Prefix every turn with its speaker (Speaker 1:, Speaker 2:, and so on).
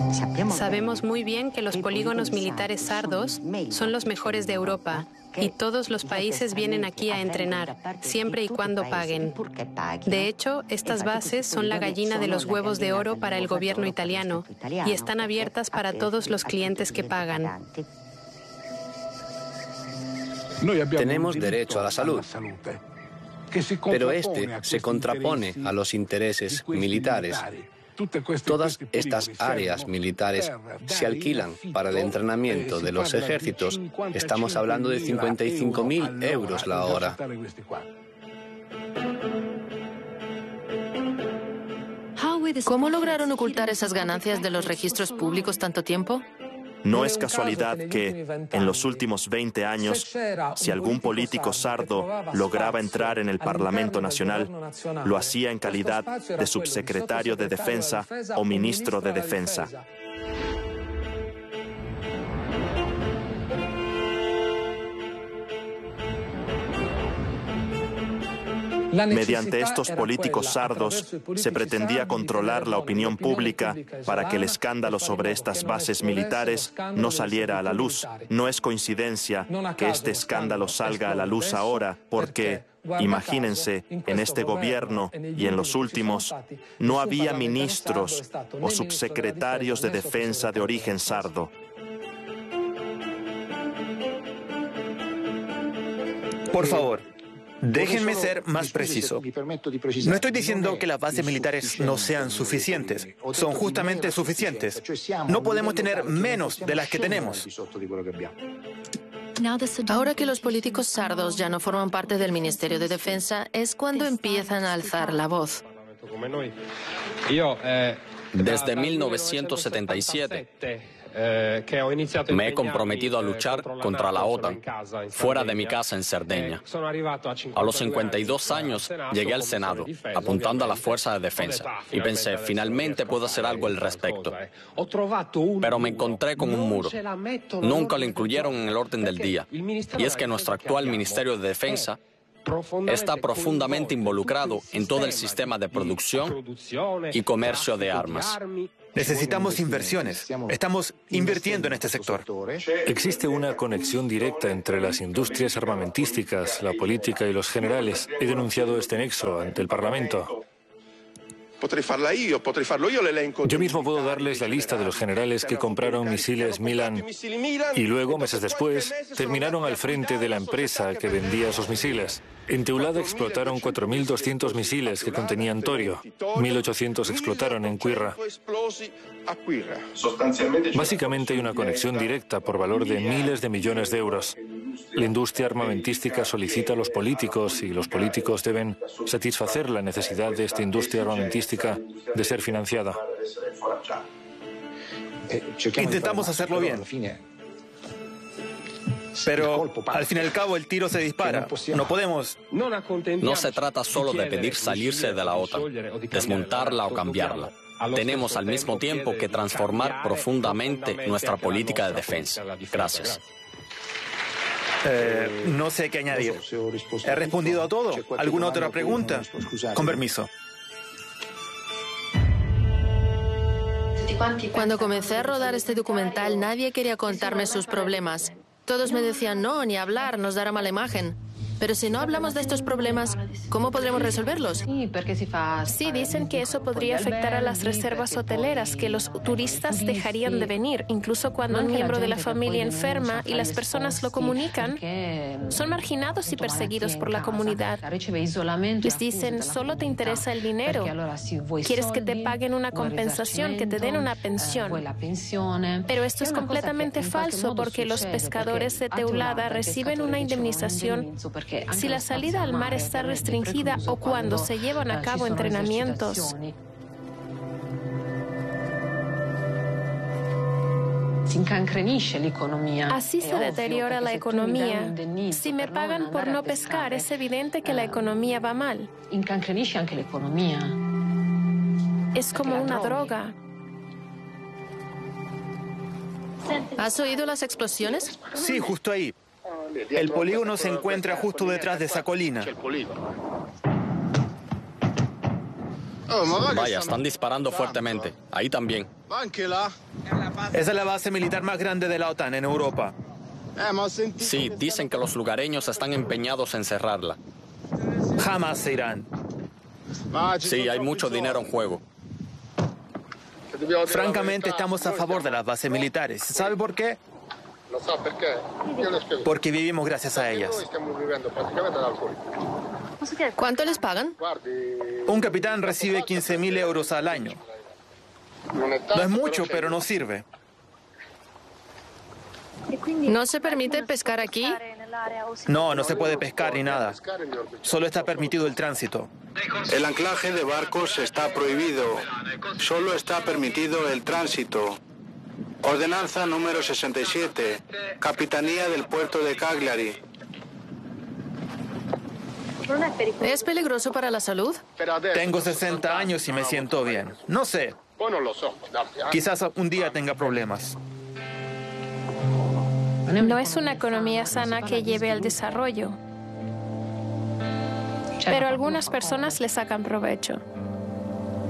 Speaker 1: Sabemos muy bien que los polígonos militares sardos son los mejores de Europa y todos los países vienen aquí a entrenar, siempre y cuando paguen. De hecho, estas bases son la gallina de los huevos de oro para el gobierno italiano y están abiertas para todos los clientes que pagan.
Speaker 2: Tenemos derecho a la salud, pero este se contrapone a los intereses militares. Todas estas áreas militares se alquilan para el entrenamiento de los ejércitos. Estamos hablando de 55.000 euros la hora.
Speaker 3: ¿Cómo lograron ocultar esas ganancias de los registros públicos tanto tiempo?
Speaker 4: No es casualidad que, en los últimos 20 años, si algún político sardo lograba entrar en el Parlamento Nacional, lo hacía en calidad de subsecretario de Defensa o ministro de Defensa. Mediante estos políticos sardos se pretendía controlar la opinión pública para que el escándalo sobre estas bases militares no saliera a la luz. No es coincidencia que este escándalo salga a la luz ahora, porque, imagínense, en este gobierno y en los últimos, no había ministros o subsecretarios de defensa de origen sardo.
Speaker 5: Por favor, déjenme ser más preciso. No estoy diciendo que las bases militares no sean suficientes. Son justamente suficientes. No podemos tener menos de las que tenemos.
Speaker 3: Ahora que los políticos sardos ya no forman parte del Ministerio de Defensa, es cuando empiezan a alzar la voz.
Speaker 2: Desde 1977 me he comprometido a luchar contra la OTAN, fuera de mi casa en Cerdeña. A los 52 años llegué al Senado, apuntando a la Fuerza de Defensa, y pensé, finalmente puedo hacer algo al respecto. Pero me encontré con un muro. Nunca lo incluyeron en el orden del día, y es que nuestro actual Ministerio de Defensa está profundamente involucrado en todo el sistema de producción y comercio de armas.
Speaker 5: Necesitamos inversiones. Estamos invirtiendo en este sector.
Speaker 6: Existe una conexión directa entre las industrias armamentísticas, la política y los generales. He denunciado este nexo ante el Parlamento. Yo mismo puedo darles la lista de los generales que compraron misiles Milan y luego, meses después, terminaron al frente de la empresa que vendía esos misiles. En Teulada explotaron 4.200 misiles que contenían torio. 1.800 explotaron en Quirra. Básicamente hay una conexión directa por valor de miles de millones de euros. La industria armamentística solicita a los políticos y los políticos deben satisfacer la necesidad de esta industria armamentística de ser financiada.
Speaker 5: Intentamos hacerlo bien. Pero, al fin y al cabo, el tiro se dispara. No podemos.
Speaker 2: No se trata solo de pedir salirse de la OTAN, desmontarla o cambiarla. Tenemos al mismo tiempo que transformar profundamente nuestra política de defensa. Gracias.
Speaker 5: No sé qué añadir. ¿He respondido a todo? ¿Alguna otra pregunta? Con permiso.
Speaker 3: Cuando comencé a rodar este documental, nadie quería contarme sus problemas. Todos me decían, no, ni hablar, nos dará mala imagen. Pero si no hablamos de estos problemas, ¿cómo podremos resolverlos?
Speaker 1: Sí, dicen que eso podría afectar a las reservas hoteleras, que los turistas dejarían de venir, incluso cuando un miembro de la familia enferma y las personas lo comunican, son marginados y perseguidos por la comunidad. Les dicen, solo te interesa el dinero. Quieres que te paguen una compensación, que te den una pensión. Pero esto es completamente falso porque los pescadores de Teulada reciben una indemnización si la salida al mar está restringida o cuando se llevan a cabo entrenamientos. Así se deteriora la economía. Si me pagan por no pescar, es evidente que la economía va mal. Es como una droga.
Speaker 3: ¿Has oído las explosiones?
Speaker 5: Sí, justo ahí. El polígono se encuentra justo detrás de esa colina.
Speaker 2: Vaya, están disparando fuertemente. Ahí también.
Speaker 5: Esa es la base militar más grande de la OTAN en Europa.
Speaker 2: Sí, dicen que los lugareños están empeñados en cerrarla.
Speaker 5: Jamás se irán.
Speaker 2: Sí, hay mucho dinero en juego.
Speaker 5: Francamente, estamos a favor de las bases militares. ¿Sabe por qué? Porque vivimos gracias a ellas.
Speaker 3: ¿Cuánto les pagan?
Speaker 5: Un capitán recibe 15.000 euros al año. No es mucho, pero no sirve.
Speaker 3: ¿No se permite pescar aquí?
Speaker 5: No, no se puede pescar ni nada. Solo está permitido el tránsito.
Speaker 7: El anclaje de barcos está prohibido. Solo está permitido el tránsito. Ordenanza número 67. Capitanía del puerto de Cagliari.
Speaker 3: ¿Es peligroso para la salud?
Speaker 5: Tengo 60 años y me siento bien. No sé. Quizás un día tenga problemas.
Speaker 1: No es una economía sana que lleve al desarrollo, pero algunas personas le sacan provecho.